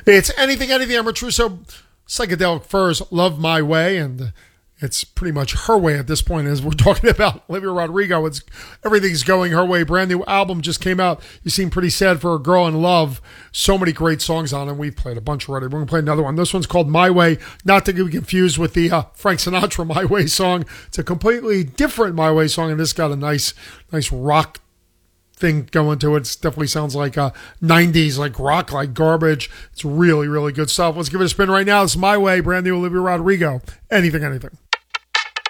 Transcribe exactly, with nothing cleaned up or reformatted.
It's Anything, Anything. I'm Trusso. Psychedelic Furs, Love My Way, and it's pretty much her way at this point as we're talking about Olivia Rodrigo. It's everything's going her way. Brand new album just came out. You seem pretty sad for a girl in love. So many great songs on it. We've played a bunch already. We're going to play another one. This one's called My Way, not to be confused with the uh, Frank Sinatra My Way song. It's a completely different My Way song, and this got a nice, nice rock thing going to it. It definitely sounds like uh, nineties, like rock, like garbage. It's really, really good stuff. Let's give it a spin right now. It's My Way, brand new Olivia Rodrigo. Anything, Anything.